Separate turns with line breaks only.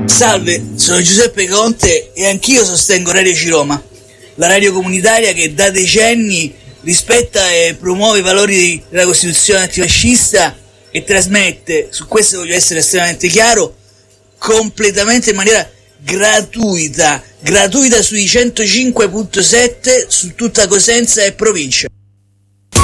Salve, sono Giuseppe Conte e anch'io sostengo Radio Ciroma, la radio comunitaria che da decenni rispetta e promuove i valori della Costituzione antifascista e trasmette, su questo voglio essere estremamente chiaro, completamente in maniera gratuita sui 105.7 su tutta Cosenza e provincia.